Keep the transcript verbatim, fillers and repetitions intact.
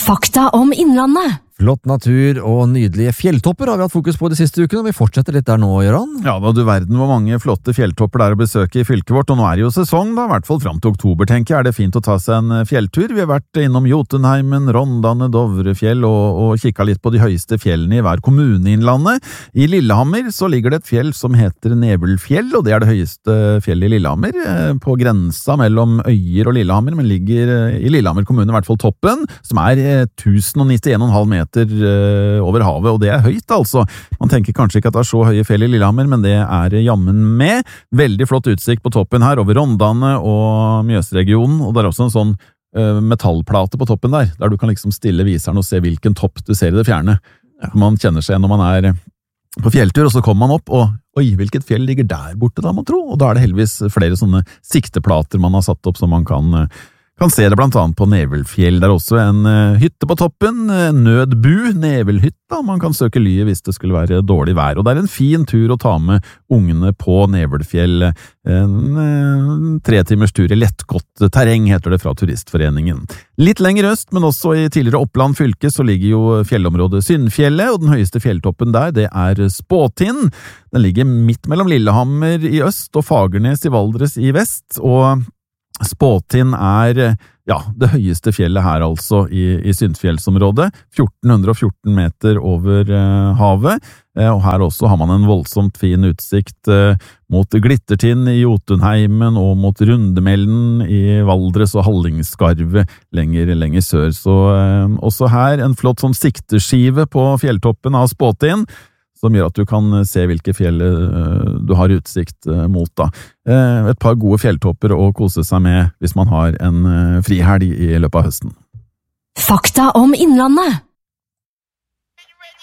Fakta om Innlandet. Flott natur og nydelige fjelltopper har vi hatt fokus på de siste ukene, og vi fortsetter litt der nå, Gøran. Ja, da du verden hvor mange flotte fjelltopper der å besøke i fylket vårt, og nå er det jo sesong, da, i hvert fall fram til oktober, tenker jeg, er det fint å ta seg en fjelltur. Vi har vært innom Jotunheimen, Rondane, Dovrefjell, og, og kikket litt på de høyeste fjellene i hver kommune i Innlandet. I Lillehammer så ligger det et fjell som heter Nebelfjell, og det er det høyeste fjellet i Lillehammer, på grensa mellom Øyer og Lillehammer, men ligger i Lillehammer kommune, i hvert fall toppen, som er tusen nittien komma fem meter over havet, og det er høyt altså. Man tenker kanskje ikke at det er så høye fjell i Lillehammer, men det er jammen med. Veldig flott utsikt på toppen her, over Rondane og Mjøsregionen, og det er også en sånn uh, metallplate på toppen der, der du kan liksom stille viseren og se hvilken topp du ser i det fjerne. Man kjenner seg når man er på fjelltur, og så kommer man opp, og oi, hvilket fjell ligger der borte da, man tror, og da er det heldigvis flere sånne sikteplater man har satt opp, som man kan Kan se det blant annet på Nebelfjell. Det er også en uh, hytte på toppen, uh, nødbu, Nebelhytta. Man kan søke ly hvis det skulle være dårlig vær. Og det er en fin tur å ta med ungene på Nebelfjell. En uh, tre timers tur i lettgått terreng, heter det fra Turistforeningen. Litt lenger øst, men også i tidligere Oppland fylke, så ligger jo fjellområdet Syndfjellet, og den høyeste fjelltoppen der, det er Spåtind. Den ligger midt mellom Lillehammer i øst og Fagernes i Valdres i vest, og Spåtind er ja, det høyeste fjellet her altså i, i Syndfjellsområdet, fjorten fjorten meter over uh, havet, uh, og her også har man en voldsomt fin utsikt uh, mot Glittertind i Jotunheimen og mot Rundemellen i Valdres og Hallingskarvet lenger, lenger sør. Så uh, også her en flott sånn sikteskive på fjelltoppen av Spåtind, som gjør at du kan se hvilke fjell du har utsikt mot da. Et par gode fjelltopper å kose seg med hvis man har en frihelg i løpet av høsten. Fakta om Innlandet.